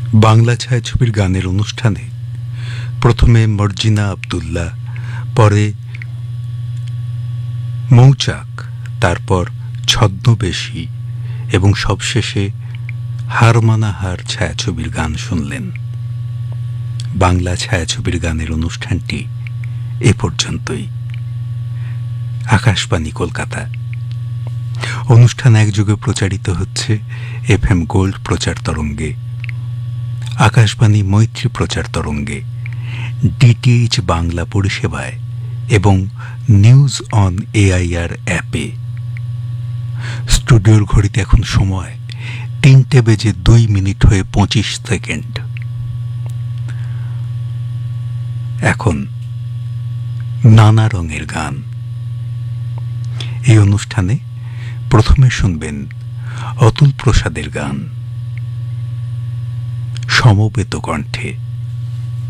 বাংলা ছায়াছবির গানের অনুষ্ঠানে প্রথমে মর্জিনা আব্দুল্লাহ, পরে মৌচাক, তারপর ছদ্মবেশী এবং সবশেষে হার মানা হার ছায়াছবির গান শুনলেন। বাংলা ছায়াছবির গানের অনুষ্ঠানটি এ পর্যন্তই। আকাশবাণী কলকাতা। অনুষ্ঠান একযোগে প্রচারিত হচ্ছে FM গোল্ড প্রচার তরঙ্গে, আকাশবাণী মৈত্রী প্রচার তরঙ্গে, DTH বাংলা পরিষেবায় এবং নিউজ অন AIR অ্যাপে। স্টুডিওর ঘড়িতে এখন সময় 3:02:25। এখন নানা রঙের গান। এই অনুষ্ঠানে প্রথমে শুনবেন অতুল প্রসাদের গান সমবেত কণ্ঠে।